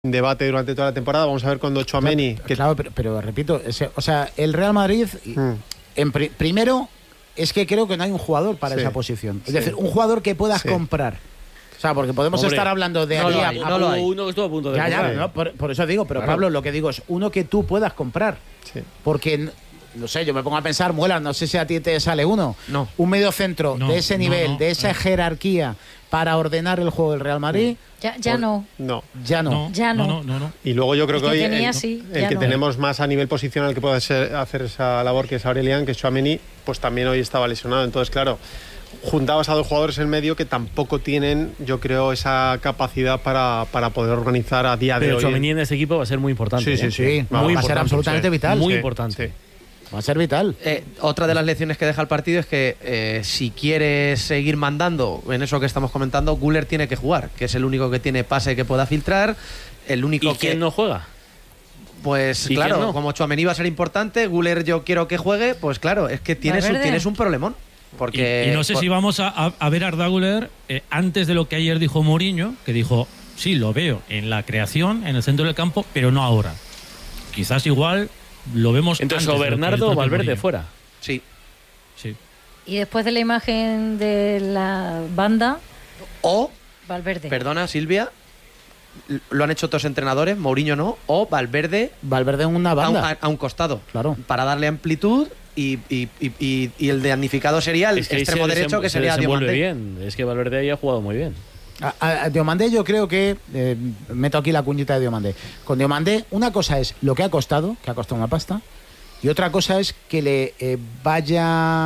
debate durante toda la temporada. Vamos a ver cuando Tchouaméni... Claro, pero repito, el Real Madrid, primero, es que creo que no hay un jugador para esa posición. Es decir, un jugador que puedas comprar. O sea, porque podemos estar hablando de aquí a uno que estuvo a punto de comprar. ¿no? Por eso digo, pero claro. Pablo, lo que digo es uno que tú puedas comprar. Sí. Porque, no sé, yo me pongo a pensar, Muelas, no sé si a ti te sale uno. No. Un medio centro de ese nivel, de esa jerarquía para ordenar el juego del Real Madrid. Ya no. Ya no. Y luego yo creo que hoy el que tenemos más a nivel posicional que puede hacer esa labor, que es Aurelian, que es Tchouaméni, pues también hoy estaba lesionado. Entonces, claro, juntabas a dos jugadores en medio que tampoco tienen, yo creo, esa capacidad para poder organizar a día de hoy. Pero Tchouaméni en ese equipo va a ser muy importante. Sí. Va a ser absolutamente vital. Muy importante. Sí. Va a ser vital. Otra de las lecciones que deja el partido es que si quiere seguir mandando en eso que estamos comentando, Güler tiene que jugar, que es el único que tiene pase que pueda filtrar, el único ¿Y quién no juega? Pues claro, como Tchouaméni va a ser importante, Güler yo quiero que juegue, pues claro, es que tienes un problemón. Porque, y no sé si vamos a ver a Arda Güler antes de lo que ayer dijo Mourinho, que dijo, sí, lo veo en la creación, en el centro del campo, pero no ahora. Quizás igual lo vemos. Entonces, o Bernardo o Valverde fuera. Sí. Y después de la imagen de la banda, o Valverde. Perdona, Silvia, lo han hecho otros entrenadores, Mourinho no, o Valverde en una banda a un costado, claro, para darle amplitud. Y el damnificado sería el extremo derecho, que sería Diomandé. Bien. Es que Valverde ahí ha jugado muy bien. A Diomandé yo creo que meto aquí la cuñita de Diomandé. Con Diomandé una cosa es lo que ha costado una pasta, y otra cosa es que le vaya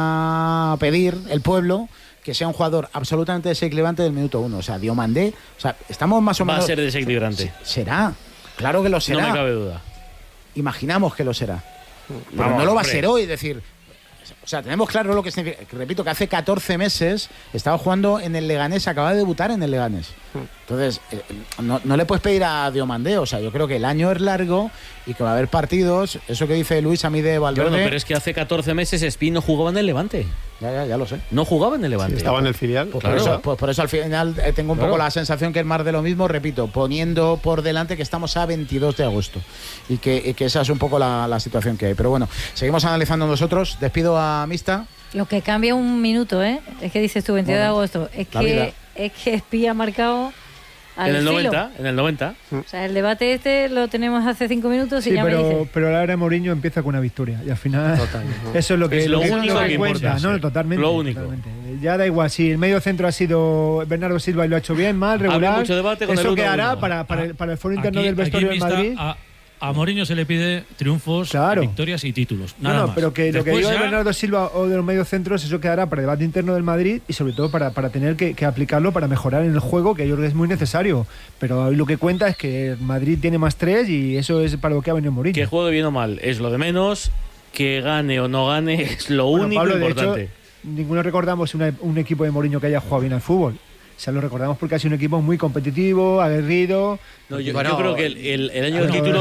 a pedir el pueblo que sea un jugador absolutamente desequilibrante del minuto 1. O sea, Diomandé, estamos más o menos... Va a ser desequilibrante. Será, claro que lo será. No me cabe duda. Imaginamos que lo será. Pero no lo va a ser hoy, es decir... O sea, tenemos claro lo que significa. Repito, que hace 14 meses estaba jugando en el Leganés, acaba de debutar en el Leganés. Entonces, no le puedes pedir a Diomandé. O sea, yo creo que el año es largo y que va a haber partidos. Eso que dice Luis a mí de Valverde... Bueno, pero es que hace 14 meses Espín no jugaba en el Levante. Ya lo sé. No jugaba en el Levante. Sí, estaba en el filial. Pues claro. Por eso al final tengo un poco la sensación que es más de lo mismo, repito, poniendo por delante que estamos a 22 de agosto y que esa es un poco la situación que hay. Pero bueno, seguimos analizando nosotros. Despido a Mista. Lo que cambia un minuto, es que dices tú 22 de agosto, es que Espí ha marcado al en el filo. 90. O sea, el debate lo tenemos hace 5 minutos y ya me dices. Pero la era de Mourinho empieza con una victoria y al final eso es lo que único que cuenta, ¿no? Totalmente. Lo único. Totalmente. Ya da igual si el medio centro ha sido Bernardo Silva y lo ha hecho bien, mal, regular. Había mucho debate con eso el quedará para el foro interno del vestuario del Madrid. A Mourinho se le pide triunfos, victorias y títulos. Nada más. Pero que lo que digo de Bernardo Silva o de los mediocentros, eso quedará para el debate interno del Madrid y sobre todo para tener que aplicarlo para mejorar en el juego, que yo creo que es muy necesario. Pero hoy lo que cuenta es que Madrid tiene más 3 y eso es para lo que ha venido Mourinho. Que juegue bien o mal es lo de menos, que gane o no gane es lo único Pablo, importante. De hecho, ninguno recordamos un equipo de Mourinho que haya jugado bien al fútbol. O sea, lo recordamos porque ha sido un equipo muy competitivo, aguerrido. No, yo creo que el año del título...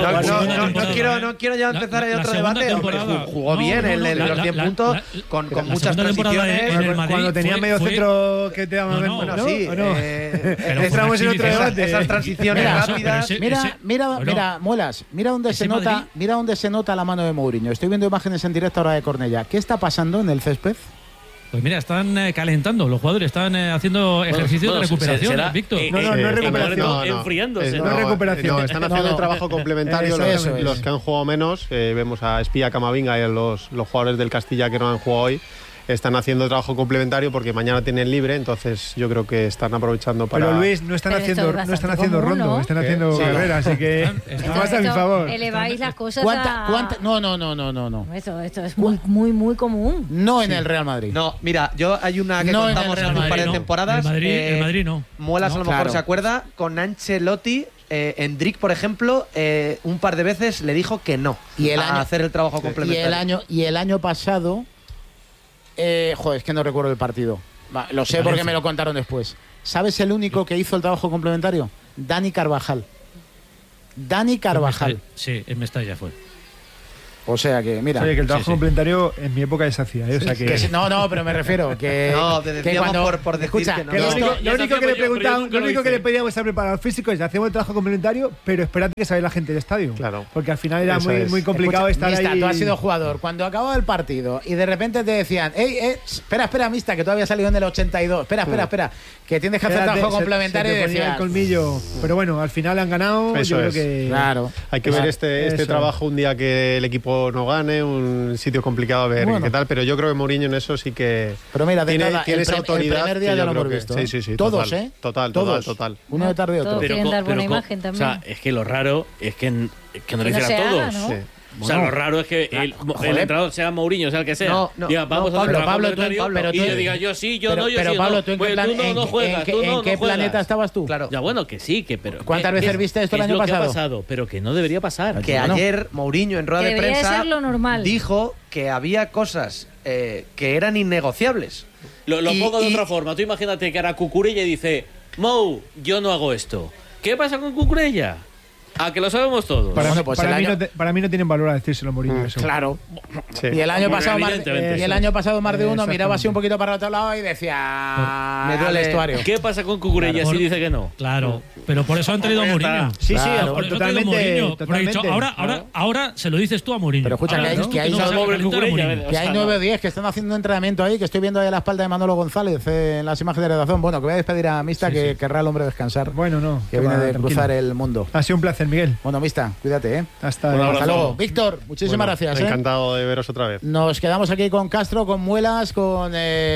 No quiero ya empezar otro debate. Jugó bien en los 100 puntos con muchas transiciones. Cuando tenía medio centro que te daban... Entramos en otro debate. Esas transiciones rápidas... Mira, Muelas, mira dónde se nota la mano de Mourinho. Estoy viendo imágenes en directo ahora de Cornella. ¿Qué está pasando en el césped? Pues mira, están calentando los jugadores, están haciendo ejercicio de recuperación, Víctor. No es recuperación. Enfriándose. No es recuperación. Están haciendo un trabajo complementario los que han jugado menos. Vemos a Espía, Camavinga y los jugadores del Castilla que no han jugado hoy. Están haciendo trabajo complementario porque mañana tienen libre, entonces yo creo que están aprovechando para... Pero Luis, no están haciendo rondo, están haciendo carrera, así que más a mi favor. Eleváis las cosas No. Esto es muy común. No en el Real Madrid. No, mira, hay una que contamos hace un par de temporadas. El Madrid no. Muelas a lo mejor se acuerda, con Ancelotti... Endrick, por ejemplo, un par de veces le dijo que no a hacer el trabajo complementario. Y el año pasado... es que no recuerdo el partido. Lo sé porque me lo contaron después. ¿Sabes el único que hizo el trabajo complementario? Dani Carvajal. Sí, en Mestalla fue. O sea que, mira. Oye, que el trabajo complementario en mi época se hacía, ¿eh? O sea que... No, pero me refiero que... No, te decíamos por decir escucha, que no. Lo único que le preguntábamos, lo único que le pedíamos al preparador físico es: hacemos el trabajo complementario, pero espérate que sabe la gente del estadio. Claro. Porque al final era muy complicado estar Mista, ahí. Tú has sido jugador. Cuando acababa el partido y de repente te decían, espera, Mista, que todavía salió en el 82. Espera, que tienes que hacer trabajo complementario. Se te ponía el colmillo. Pero bueno, al final han ganado. Eso yo creo es. que... Claro. Hay que ver este trabajo un día que el equipo no gane, un sitio complicado a ver qué tal, pero yo creo que Mourinho en eso sí que pero mira, tiene esa el autoridad. primer día ya lo hemos visto. Sí, todos, total. Uno de tarde y otro. Todos quieren dar buena imagen también. O sea, es que lo raro es que no lo Que no hicieran se haga, todos. ¿no? Sí. O sea, lo raro es que el entrenador sea Mourinho, sea el que sea. No, diga, vamos a hacer Pablo, y yo diga yo sí, yo no, yo pero sí. Pablo, no. ¿tú en Pues qué, plan, tú no juegas, tú no ¿en qué juegas. planeta estabas tú? Claro. Ya bueno, que sí, pero ¿Cuántas veces viste esto el año pasado? Es lo que ha pasado, pero que no debería pasar. Que ayer Mourinho en rueda Que de debería prensa ser lo normal. dijo que había cosas que eran innegociables. Lo pongo de otra forma. Tú imagínate que ahora Cucurella y dice, Mou, yo no hago esto. ¿Qué pasa con Cucurella? A que lo sabemos todos. Para mí no tienen valor a decírselo Mourinho eso. Claro. Sí. Y el año pasado Evidentemente. más de uno miraba así un poquito para el otro lado y decía, me duele el vestuario. ¿Qué pasa con Cucurella si dice que no? Claro, pero por eso han traído a Mourinho. Sí, Claro, Por eso han traído a Mourinho. Pero he dicho, totalmente. ahora se lo dices tú a Mourinho. Pero escucha, Ahora, que hay no se pobre va a calentar a Cucurella, Mourinho. Que hay 9 o 10 que están haciendo entrenamiento ahí, que estoy viendo ahí a la espalda de Manolo González en las imágenes de redacción. Bueno, que voy a despedir a Mista, que querrá el hombre descansar. Bueno, no. Que viene de tranquilo. cruzar el mundo. Ha sido un placer, Miguel. Bueno, Mista, cuídate, ¿eh? Hasta luego. Víctor, muchísimas gracias. Encantado de veros otra vez. Nos quedamos aquí con Castro, con Muelas, con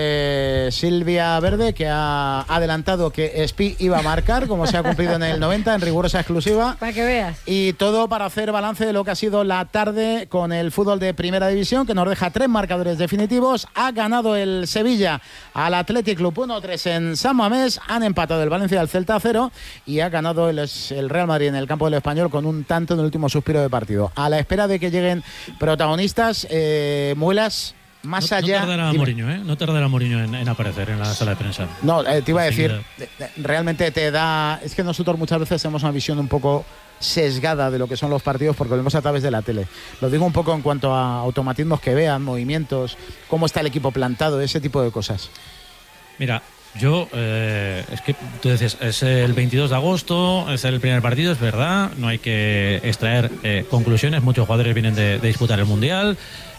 Silvia Verde, que ha adelantado que Espi iba a marcar, como se ha cumplido en el 90, en rigurosa exclusiva. Para que veas. Y todo para hacer balance de lo que ha sido la tarde con el fútbol de Primera División, que nos deja 3 marcadores definitivos. Ha ganado el Sevilla al Athletic Club 1-3 en San Mamés, han empatado el Valencia al Celta 0 y ha ganado el Real Madrid en el campo del Español con un tanto en el último suspiro de partido. A la espera de que lleguen protagonistas, Muelas, más allá... No tardará Mourinho en aparecer en la sala de prensa. No, te iba a decir, realmente te da... Es que nosotros muchas veces tenemos una visión un poco sesgada de lo que son los partidos porque lo vemos a través de la tele. Lo digo un poco en cuanto a automatismos que vean, movimientos, cómo está el equipo plantado, ese tipo de cosas. Mira, yo, es que tú dices, es el 22 de agosto, es el primer partido, es verdad, no hay que extraer conclusiones, muchos jugadores vienen de disputar el Mundial,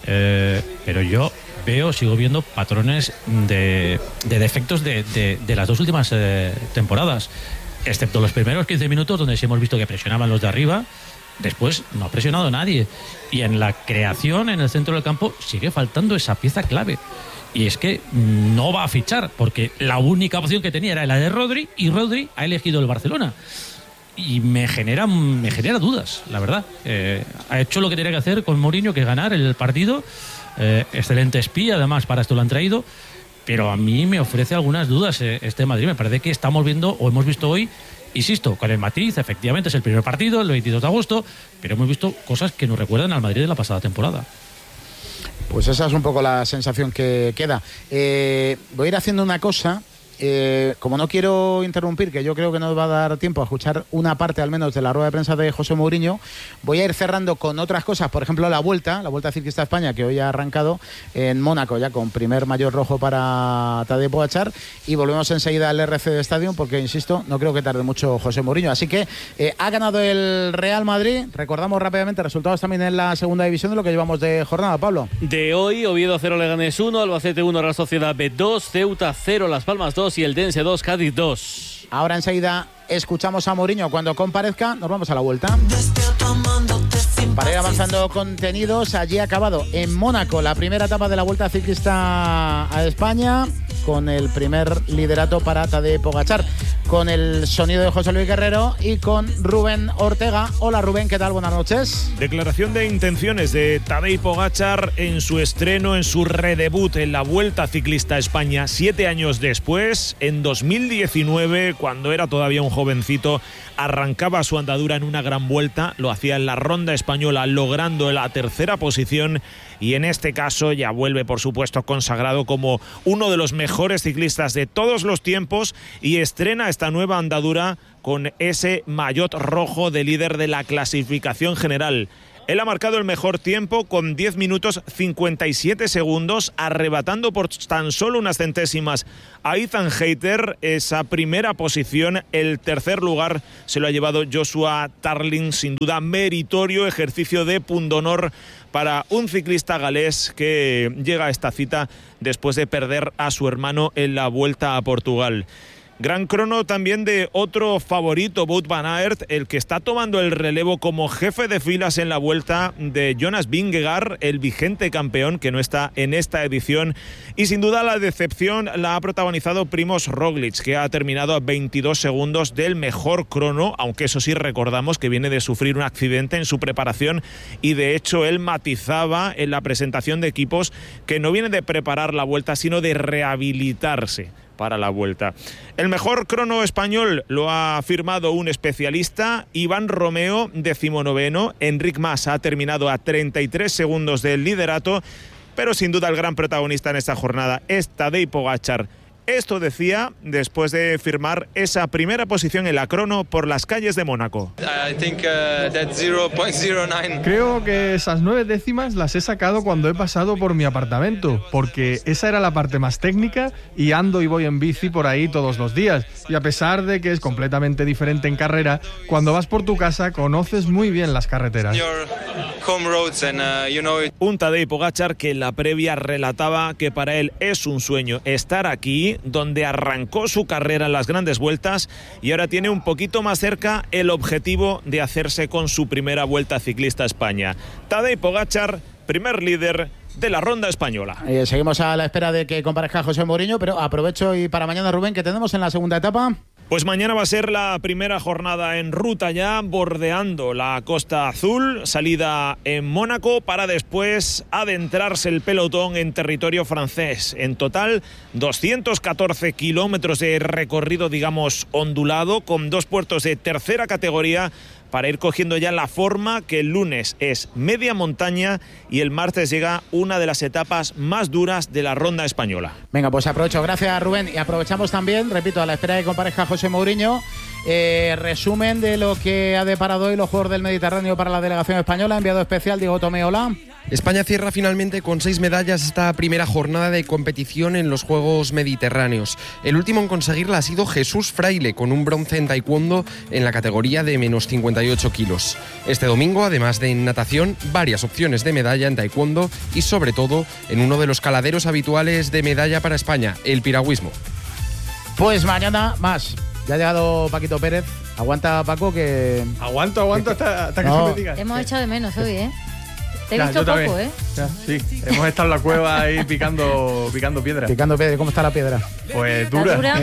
pero yo sigo viendo patrones de defectos de las 2 últimas temporadas, excepto los primeros 15 minutos donde sí hemos visto que presionaban los de arriba. Después no ha presionado nadie, y en la creación en el centro del campo sigue faltando esa pieza clave. Y es que no va a fichar, porque la única opción que tenía era la de Rodri, y Rodri ha elegido el Barcelona. Y me genera dudas, la verdad. Ha hecho lo que tenía que hacer con Mourinho, que ganar el partido. Excelente espía, además, para esto lo han traído. Pero a mí me ofrece algunas dudas este Madrid. Me parece que estamos viendo, o hemos visto hoy, insisto, con el matiz, efectivamente es el primer partido, el 22 de agosto, pero hemos visto cosas que nos recuerdan al Madrid de la pasada temporada. Pues esa es un poco la sensación que queda. Voy a ir haciendo una cosa. Como no quiero interrumpir, que yo creo que nos va a dar tiempo a escuchar una parte al menos de la rueda de prensa de José Mourinho, voy a ir cerrando con otras cosas, por ejemplo la Vuelta Ciclista a España, que hoy ha arrancado en Mónaco, ya con primer maillot rojo para Tadej Pogačar, y volvemos enseguida al RC Stadium, porque insisto, no creo que tarde mucho José Mourinho. Así que ha ganado el Real Madrid. Recordamos rápidamente resultados también en la segunda división de lo que llevamos de jornada, Pablo. De hoy, Oviedo 0, Leganés 1, Albacete 1, Real Sociedad B 2, Ceuta 0, Las Palmas 2 y el Dense 2, Cádiz 2. Ahora enseguida escuchamos a Mourinho cuando comparezca. Nos vamos a la Vuelta. Para ir avanzando contenidos, allí ha acabado en Mónaco la primera etapa de la Vuelta Ciclista a España, con el primer liderato para Tadej Pogačar, con el sonido de José Luis Guerrero y con Rubén Ortega. Hola Rubén, ¿qué tal? Buenas noches. Declaración de intenciones de Tadej Pogačar en su estreno, en su redebut en la Vuelta Ciclista a España, 7 años después, en 2019, cuando era todavía un jovencito, arrancaba su andadura en una gran vuelta, lo hacía en la ronda española, logrando la tercera posición, y en este caso ya vuelve, por supuesto, consagrado como uno de los mejores ciclistas de todos los tiempos, y estrena esta nueva andadura con ese maillot rojo de líder de la clasificación general. Él ha marcado el mejor tiempo con 10 minutos 57 segundos, arrebatando por tan solo unas centésimas a Ethan Hayter esa primera posición. El tercer lugar se lo ha llevado Joshua Tarling, sin duda meritorio ejercicio de pundonor para un ciclista galés que llega a esta cita después de perder a su hermano en la Vuelta a Portugal. Gran crono también de otro favorito, Wout van Aert, el que está tomando el relevo como jefe de filas en la Vuelta de Jonas Vingegaard, el vigente campeón que no está en esta edición. Y sin duda la decepción la ha protagonizado Primož Roglič, que ha terminado a 22 segundos del mejor crono, aunque eso sí recordamos que viene de sufrir un accidente en su preparación y de hecho él matizaba en la presentación de equipos que no viene de preparar la Vuelta sino de rehabilitarse para la Vuelta. El mejor crono español lo ha firmado un especialista, Iván Romeo, 19º. Enric Mas ha terminado a 33 segundos del liderato, pero sin duda el gran protagonista en esta jornada es Tadej Pogačar. Esto decía después de firmar esa primera posición en la crono por las calles de Mónaco. Creo que esas 9 décimas las he sacado cuando he pasado por mi apartamento, porque esa era la parte más técnica y ando y voy en bici por ahí todos los días. Y a pesar de que es completamente diferente en carrera, cuando vas por tu casa conoces muy bien las carreteras. Un Tadej Pogačar que en la previa relataba que para él es un sueño estar aquí, donde arrancó su carrera en las grandes vueltas y ahora tiene un poquito más cerca el objetivo de hacerse con su primera Vuelta Ciclista a España. Tadej Pogačar, primer líder de la ronda española. Seguimos a la espera de que comparezca José Mourinho, pero aprovecho y para mañana, Rubén, ¿qué tenemos en la segunda etapa? Pues mañana va a ser la primera jornada en ruta ya, bordeando la Costa Azul, salida en Mónaco para después adentrarse el pelotón en territorio francés. En total, 214 kilómetros de recorrido, digamos, ondulado, con 2 puertos de tercera categoría, para ir cogiendo ya la forma que el lunes es media montaña y el martes llega una de las etapas más duras de la ronda española. Venga, pues aprovecho. Gracias, Rubén. Y aprovechamos también, repito, a la espera de que comparezca José Mourinho, resumen de lo que ha deparado hoy los Juegos del Mediterráneo para la delegación española. Enviado especial Diego Tomé, hola. España cierra finalmente con 6 medallas esta primera jornada de competición en los Juegos Mediterráneos. El último en conseguirla ha sido Jesús Fraile, con un bronce en taekwondo en la categoría de menos 58 kilos. Este domingo, además de en natación, varias opciones de medalla en taekwondo y sobre todo en uno de los caladeros habituales de medalla para España, el piragüismo. Pues mañana más. Ya ha llegado Paquito Pérez. Aguanta, Paco, que... Aguanto hasta que se me diga. Hemos echado de menos hoy, ¿eh? Te he ya, visto poco, también. ¿eh? Ya, sí, hemos estado en la cueva ahí picando piedra. Picando piedra. ¿Cómo está la piedra? Pues dura.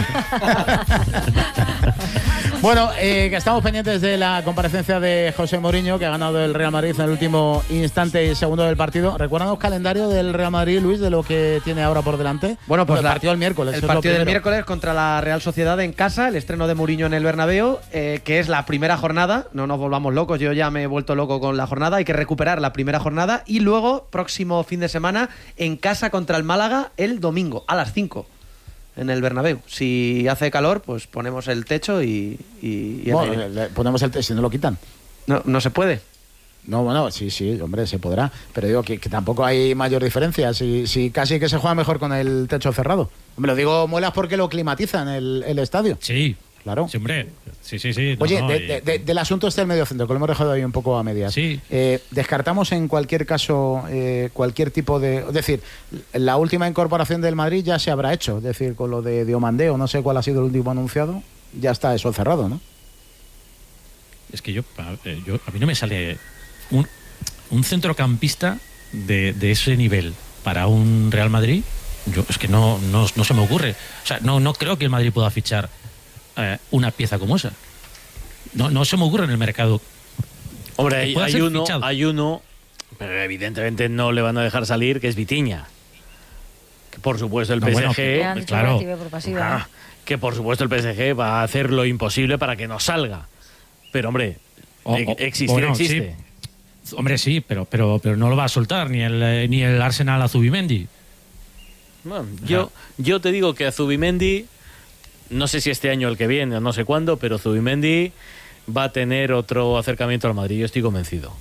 Bueno, que estamos pendientes de la comparecencia de José Mourinho, que ha ganado el Real Madrid en el último instante y segundo del partido. ¿Recuerdan el calendario del Real Madrid, Luis, de lo que tiene ahora por delante? Bueno, pues el partido del miércoles. El partido del miércoles contra la Real Sociedad en casa, el estreno de Mourinho en el Bernabéu, que es la primera jornada. No nos volvamos locos, yo ya me he vuelto loco con la jornada. Hay que recuperar la primera jornada y luego, próximo fin de semana, en casa contra el Málaga el domingo a las 5. En el Bernabéu. Si hace calor, pues ponemos el techo y bueno, ponemos el techo, si no lo quitan. No se puede. No, bueno, sí, hombre, se podrá. Pero digo que tampoco hay mayor diferencia. Si casi que se juega mejor con el techo cerrado. Me lo digo muelas porque lo climatizan el estadio. Sí. Claro. Sí, hombre. Sí. Oye, del asunto este del mediocentro, que lo hemos dejado ahí un poco a medias. Sí. Descartamos en cualquier caso cualquier tipo de... Es decir, la última incorporación del Madrid ya se habrá hecho. Es decir, con lo de Diomandé, o no sé cuál ha sido el último anunciado, ya está eso cerrado, ¿no? Es que a mí no me sale un centrocampista de ese nivel para un Real Madrid. Es que no se me ocurre. O sea, no creo que el Madrid pueda fichar una pieza como esa. No se me ocurre en el mercado. Hombre, hay uno, pero evidentemente no le van a dejar salir, que es Vitinha. Que por supuesto el PSG, claro. Que por supuesto el PSG va a hacer lo imposible para que no salga. Pero hombre, existe. Sí. Hombre, sí, pero no lo va a soltar ni el Arsenal a Zubimendi. Bueno, yo te digo que a Zubimendi, no sé si este año o el que viene, o no sé cuándo, pero Zubimendi va a tener otro acercamiento al Madrid, yo estoy convencido.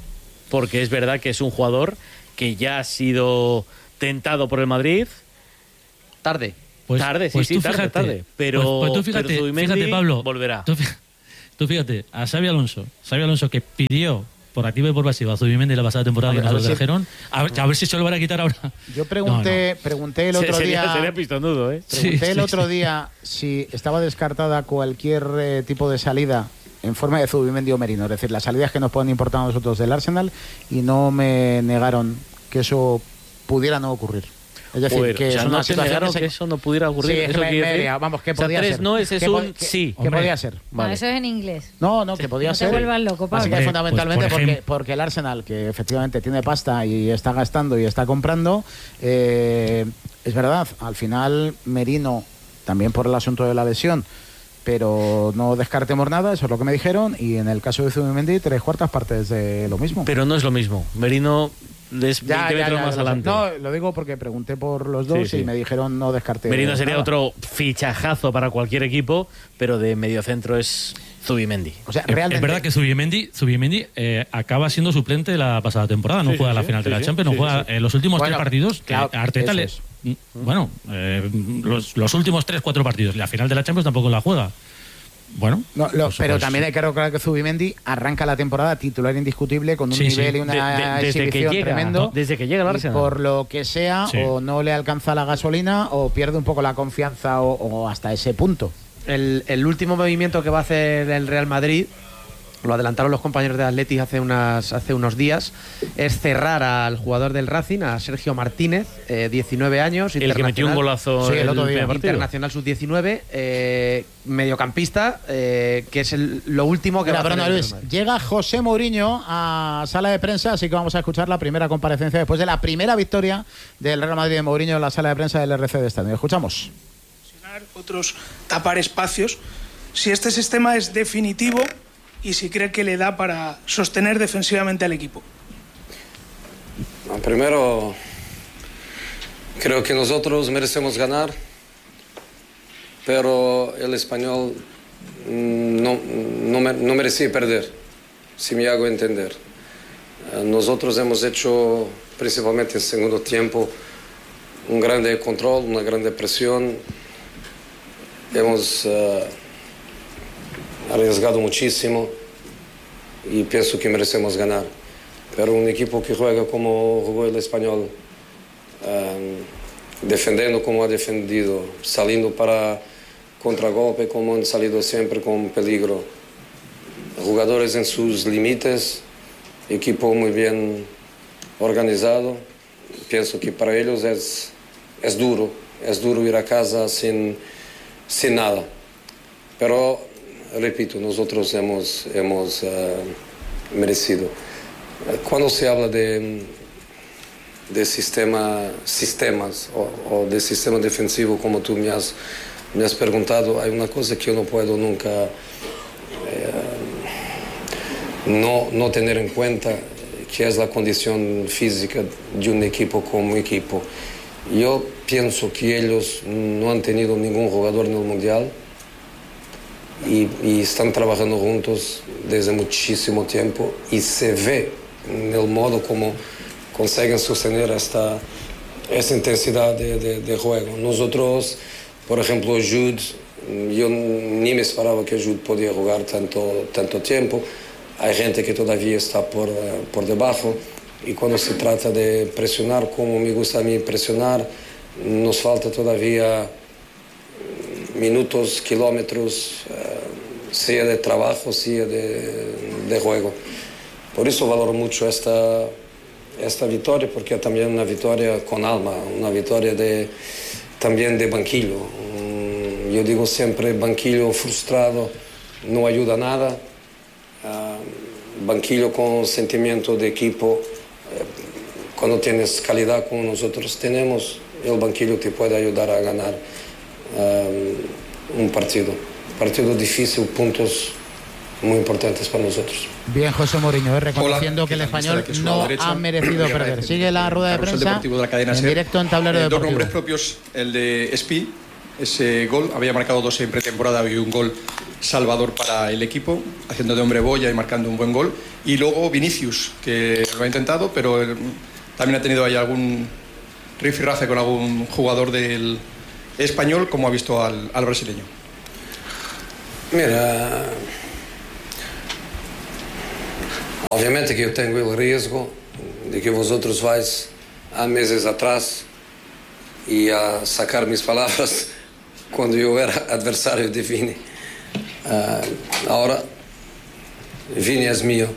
porque es verdad que es un jugador que ya ha sido tentado por el Madrid. Tarde. Tarde. Pero, pues tú fíjate, Pablo, volverá. Tú fíjate, a Xabi Alonso que pidió por activa y por pasiva a Zubimendi la pasada temporada que nos lo trajeron, a ver si se lo van a quitar ahora. Yo pregunté el otro día. Sería pistonudo, ¿eh? Pregunté el otro día si estaba descartada cualquier tipo de salida en forma de Zubimendi o Merino, es decir, las salidas que nos pueden importar a nosotros del Arsenal, y no me negaron que eso pudiera no ocurrir. Es decir, que es una situación que eso no pudiera ocurrir. Sí, eso vamos, que podía ser. No, ese es un sí. Que podía ser. Vale. Eso es en inglés. No, que podía ser. No te vuelvas loco, Pablo. Así que fundamentalmente pues porque el Arsenal, que efectivamente tiene pasta y está gastando y está comprando, es verdad, al final Merino, también por el asunto de la lesión, pero no descartemos nada, eso es lo que me dijeron, y en el caso de Zubimendi, 3/4 partes de lo mismo. Pero no es lo mismo. Merino es 20 metros más adelante. No, lo digo porque pregunté por los dos y me dijeron no descarté. Merino sería nada. otro fichajazo para cualquier equipo, pero de mediocentro es Zubimendi. O sea, realmente es verdad que Zubimendi acaba siendo suplente de la pasada temporada, no juega la final de la Champions, no juega los últimos 3 partidos. Claro, Arteta los últimos 3-4 partidos, la final de la Champions tampoco la juega. Bueno, pero también hay que recordar que Zubimendi arranca la temporada titular indiscutible con un nivel y una exhibición tremendo. Desde que llega al Arsenal. Por lo que sea, o no le alcanza la gasolina o pierde un poco la confianza o hasta ese punto. El último movimiento que va a hacer el Real Madrid, lo adelantaron los compañeros de Athletic hace unos días, es cerrar al jugador del Racing, a Sergio Martínez, 19 años. El que metió un golazo el otro día. Internacional sub-19, mediocampista, que es lo último que va a hacer. Luis, llega José Mourinho a sala de prensa, así que vamos a escuchar la primera comparecencia después de la primera victoria del Real Madrid de Mourinho en la sala de prensa del RC de Estadio. Escuchamos. Otros tapar espacios. Si este sistema es definitivo y si cree que le da para sostener defensivamente al equipo. Primero, creo que nosotros merecemos ganar, pero el Español no merecía perder, si me hago entender. Nosotros hemos hecho, principalmente en el segundo tiempo, un grande control, una grande presión. Hemos arriesgado muchísimo y pienso que merecemos ganar. Pero un equipo que juega como jugó el Español, defendiendo como ha defendido, saliendo para contragolpe como han salido siempre con peligro, jugadores en sus límites, equipo muy bien organizado. Pienso que para ellos es duro ir a casa sin nada. Pero repito, nosotros hemos merecido. Cuando se habla de sistemas o de sistema defensivo, como tú me has preguntado, hay una cosa que yo no puedo nunca no tener en cuenta, que es la condición física de un equipo como equipo. Yo pienso que ellos no han tenido ningún jugador en el Mundial y están trabajando juntos desde muchísimo tiempo y se ve en el modo como consiguen sostener esta intensidad de juego. Nosotros, por ejemplo, Jude, yo ni me esperaba que Jude podía jugar tanto tiempo. Hay gente que todavía está por debajo. Y cuando se trata de presionar, como me gusta a mí presionar, nos falta todavía minutos, kilómetros, sea de trabajo, sea de juego. Por eso valoro mucho esta victoria, porque es también una victoria con alma, una victoria también de banquillo. Yo digo siempre, banquillo frustrado no ayuda a nada. Banquillo con sentimiento de equipo, cuando tienes calidad como nosotros tenemos, el banquillo te puede ayudar a ganar un partido difícil, puntos muy importantes para nosotros. Bien, José Mourinho, reconociendo que el Español no ha merecido perder. Sigue la rueda de prensa de la cadena en directo en Tablero Dos Deportivo. nombres propios, el de Espi ese gol. Había marcado 2 en pretemporada y un gol salvador para el equipo, haciendo de hombre boya y marcando un buen gol. Y luego Vinicius, que lo ha intentado, pero también ha tenido ahí algún rifirrafe con algún jugador del español, como ha visto al brasileño. Mira, obviamente que yo tengo el riesgo de que vosotros vais a meses atrás y a sacar mis palabras cuando yo era adversario de Vini. Ahora, Vini es mío.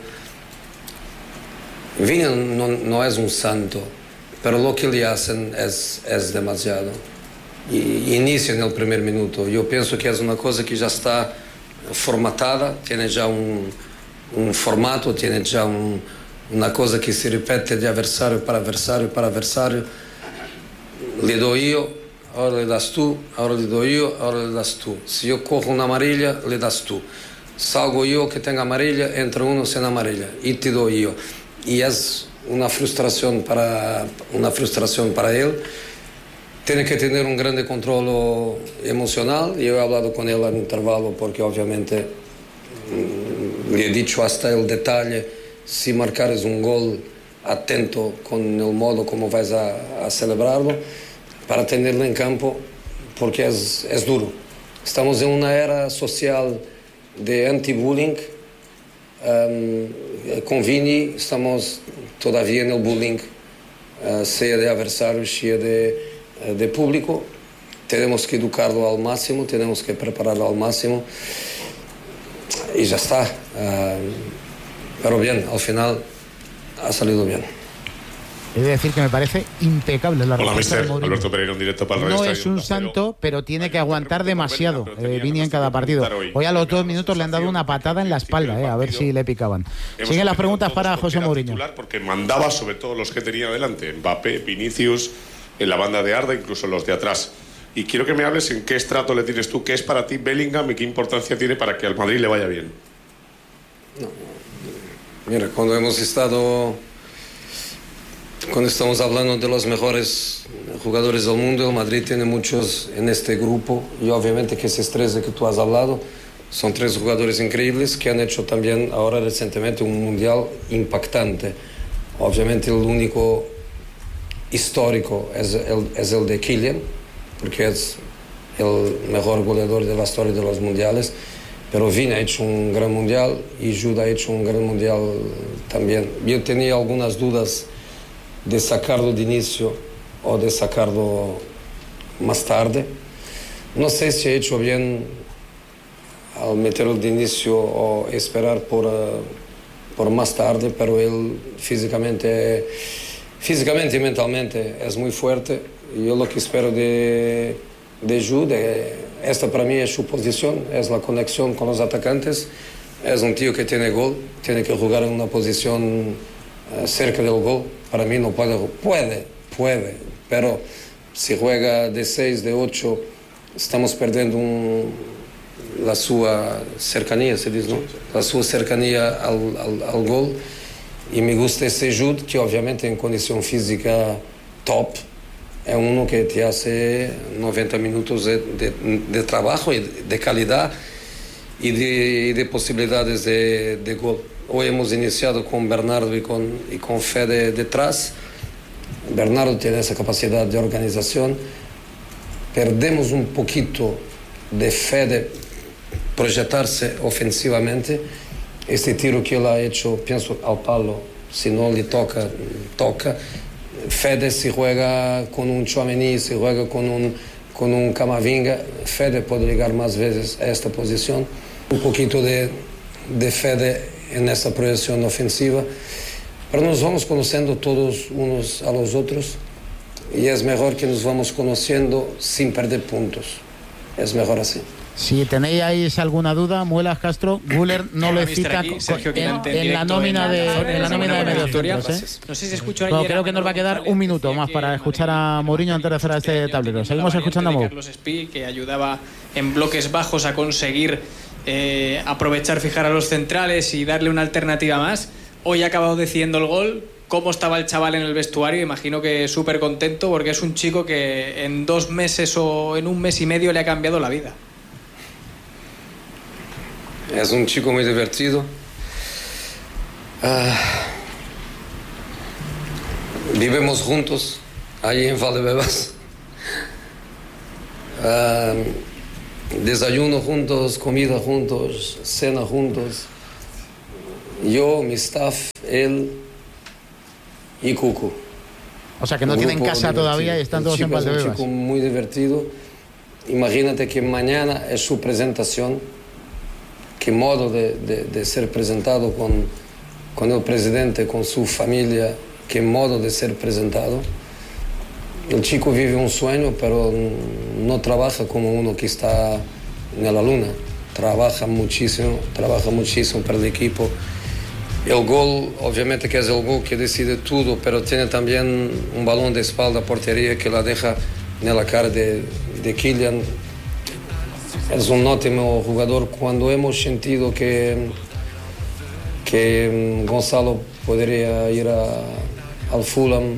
Vini no es un santo, pero lo que le hacen es demasiado. Y inicia en el primer minuto. Yo pienso que es una cosa que ya está formatada, tiene ya un formato, tiene ya una cosa que se repite de adversario para adversario para adversario. Le doy yo, ahora le das tú, ahora le doy yo, ahora le das tú. Si yo cojo una amarilla, le das tú. Salgo yo que tenga amarilla, entra uno sin amarilla y te doy yo. Y es una frustración para él. Tiene que tener un gran control emocional. Yo he hablado con él al intervalo porque obviamente le he dicho hasta el detalle, si marcares un gol, atento con el modo como vais a celebrarlo, para tenerlo en campo, porque es duro. Estamos en una era social de anti-bullying. Con Vini estamos todavía en el bullying, sea de adversarios, sea de público. Tenemos que educarlo al máximo, tenemos que prepararlo al máximo y ya está. Pero bien, al final ha salido bien. He de decir que me parece impecable la respuesta de Mourinho. Alberto Pereira, en directo para el No es un santo, pero tiene que aguantar demasiado Vini en cada partido. Hoy a los 2 minutos le han dado una patada en la espalda, a ver si le picaban. Siguen las preguntas para José Mourinho. Porque mandaba sobre todo los que tenía delante, Mbappé, Vinicius, en la banda de Arda, incluso los de atrás. Y quiero que me hables en qué estrato le tienes tú, qué es para ti Bellingham y qué importancia tiene para que al Madrid le vaya bien. Mira, cuando estamos hablando de los mejores jugadores del mundo, el Madrid tiene muchos en este grupo, y obviamente que esos 3 de que tú has hablado son 3 jugadores increíbles que han hecho también ahora recientemente un mundial impactante. Obviamente el único histórico es el de Kylian, porque es el mejor goleador de la historia de los mundiales, pero Vini ha hecho un gran mundial y Jude ha hecho un gran mundial también. Yo tenía algunas dudas de sacarlo de inicio o de sacarlo más tarde. No sé si he hecho bien al meterlo de inicio o esperar por más tarde, pero él físicamente y mentalmente es muy fuerte. Yo lo que espero de Jude, esta para mí es su posición, es la conexión con los atacantes. Es un tío que tiene gol, tiene que jugar en una posición cerca del gol. Para mí no puede, pero si juega de 6, de 8, estamos perdiendo la su cercanía, se dice, ¿no? La su cercanía al gol. Y me gusta ese Jude, que obviamente en condición física top, es uno que te hace 90 minutos de trabajo y de calidad y de posibilidades de gol. Hoy hemos iniciado con Bernardo y con Fede detrás. Bernardo tiene esa capacidad de organización. Perdemos un poquito de Fede proyectarse ofensivamente. Este tiro que él ha hecho, pienso al palo, si no le toca. Fede si juega con un Tchouaméni, si juega con un Camavinga, Fede puede llegar más veces a esta posición. Un poquito de Fede en esta proyección ofensiva, pero nos vamos conociendo todos unos a los otros y es mejor que nos vamos conociendo sin perder puntos. Es mejor así. Si tenéis alguna duda, Muelas Castro, Güler no le cita en la nómina de mediocentros. No sé si escucho ayer. Creo que nos va a quedar un minuto más para escuchar a Mourinho antes de hacer este tablero. Seguimos escuchando a Mou. Carlos Espí, que ayudaba en bloques bajos a conseguir aprovechar, fijar a los centrales y darle una alternativa más. Hoy ha acabado decidiendo el gol cómo estaba el chaval en el vestuario. Imagino que súper contento porque es un chico que en 2 meses o en 1 mes y medio le ha cambiado la vida. Es un chico muy divertido. Vivimos juntos allí en Valdebebas. Desayuno juntos, comida juntos, cena juntos. Yo, mi staff, él y Cucu. O sea, que no tienen casa divertido todavía y están todos en Valdebebas. Es un chico muy divertido. Imagínate que mañana es su presentación. Qué modo de ser presentado con el presidente, con su familia. Qué modo de ser presentado. El chico vive un sueño, pero no trabaja como uno que está en la luna. Trabaja muchísimo para el equipo. El gol, obviamente que es el gol que decide todo, pero tiene también un balón de espalda a portería que la deja en la cara de Kylian. Es un ótimo jugador. Cuando hemos sentido que Gonzalo podría ir al Fulham,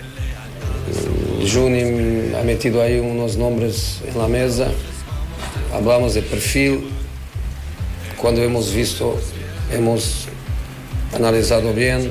Juni ha metido ahí unos nombres en la mesa, hablamos de perfil, cuando hemos visto, hemos analizado bien,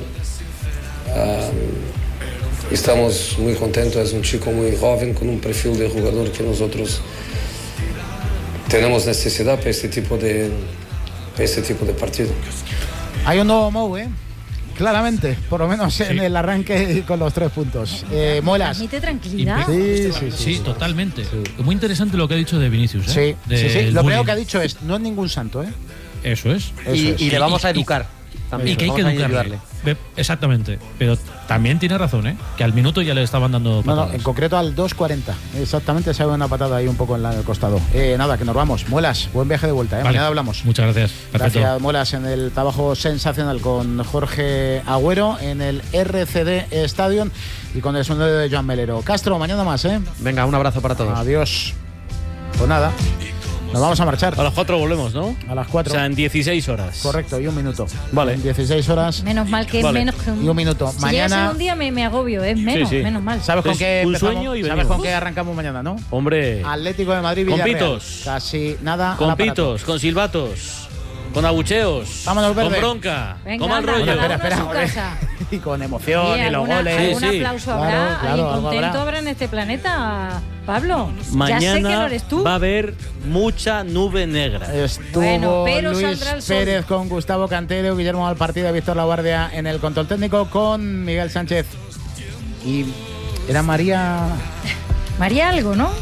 estamos muy contentos, es un chico muy joven con un perfil de jugador que nosotros tenemos necesidad para este tipo de partido. Hay un nuevo Mou, claramente, por lo menos en el arranque con los 3 puntos. Muelas. Transmite tranquilidad. Sí, totalmente. Sí. Muy interesante lo que ha dicho de Vinicius. Sí. Lo primero que ha dicho es, no es ningún santo. Eso es. Y le vamos a educar. Y que hay que educarle. Exactamente. Pero también tiene razón, que al minuto ya le estaban dando patadas. No, en concreto al 2:40. Exactamente, se ha dado una patada ahí un poco en el costado. Nada, que nos vamos. Muelas, buen viaje de vuelta. Vale. Mañana hablamos. Muchas gracias. Perfecto. Gracias, Muelas, en el trabajo sensacional con Jorge Agüero en el RCD Stadium y con el sonido de Joan Melero. Castro, mañana más, Venga, un abrazo para todos. Adiós. Pues nada. Nos vamos a marchar. A las 4 volvemos, ¿no? A las 4. O sea, en 16 horas. Correcto, y 1 minuto. Vale. En 16 horas. Menos mal que es menos que y 1 minuto. Si mañana. un día me agobio, es menos, menos mal. ¿Sabes con qué empezamos? Sueño y ¿Sabes con qué arrancamos mañana, no? Hombre. Atlético de Madrid, Villarreal. Con pitos. Casi nada. Con pitos, con silbatos. Con abucheos. Vámonos, Verde. Con bronca. Venga, con mal rollo. Espera. Y con emoción y los goles. Un aplauso habrá. Claro, contento habrá en este planeta, Pablo. Mañana ya sé que no eres tú. va a haber mucha nube negra. Estuvo pero Luis Pérez con Gustavo Cantero, Guillermo Valpartida, Víctor Laguardia en el control técnico con Miguel Sánchez. Y era María algo, ¿no?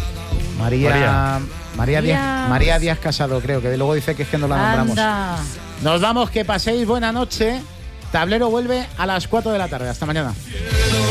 María Díaz Casado, creo, que luego dice que es que no la nombramos. Nos vamos, que paséis buena noche. Tablero vuelve a las 4 de la tarde. Hasta mañana.